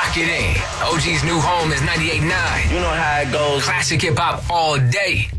Lock it in. OG's new home is 98.9. You know how it goes. Classic hip hop all day.